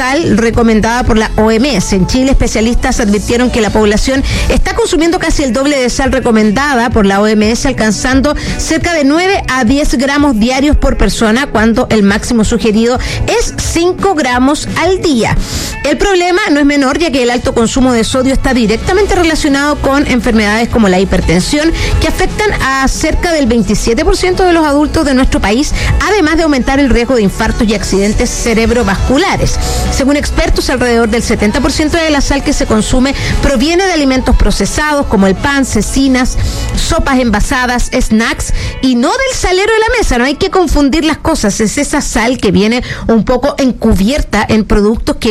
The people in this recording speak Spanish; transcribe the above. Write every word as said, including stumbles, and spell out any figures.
sal recomendada por la O M S. En Chile, especialistas advirtieron que la población está consumiendo casi el doble de sal recomendada por la O M S, alcanzando cerca de nueve a diez gramos diarios por persona, cuando el máximo sugerido es cinco gramos al día. El problema no es menor, ya que el alto consumo de sodio está directamente relacionado con enfermedades como la hipertensión, que afectan a cerca del veintisiete por ciento de los adultos de nuestro país, además de aumentar el riesgo de infartos y accidentes cerebrovasculares. Según expertos, alrededor del setenta por ciento de la sal que se consume proviene de alimentos procesados como el pan, cecinas, sopas envasadas, snacks, y no del salero de la mesa. No hay que confundir las cosas, es esa sal que viene un poco encubierta en productos que